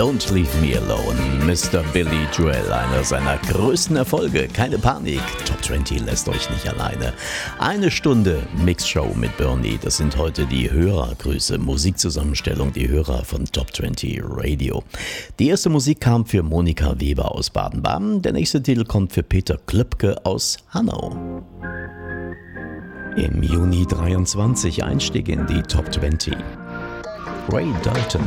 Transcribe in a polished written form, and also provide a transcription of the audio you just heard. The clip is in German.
Don't Leave Me Alone, Mr. Billy Joel, einer seiner größten Erfolge. Keine Panik, Top 20 lässt euch nicht alleine. Eine Stunde Mixshow mit Bernie, das sind heute die Hörergrüße, Musikzusammenstellung, die Hörer von Top 20 Radio. Die erste Musik kam für Monika Weber aus Baden-Baden, der nächste Titel kommt für Peter Klöpke aus Hanau. Im Juni 23 Einstieg in die Top 20. Ray Dalton.